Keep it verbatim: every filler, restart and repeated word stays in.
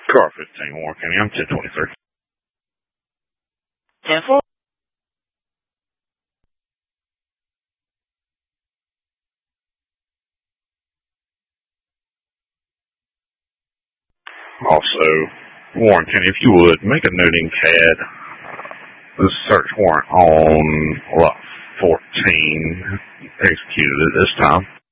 Car fifteen, Warren County. I'm ten twenty-three. ten four. Also, Warren County, if you would, make a note in C A D. The search warrant on lot fourteen executed at this time.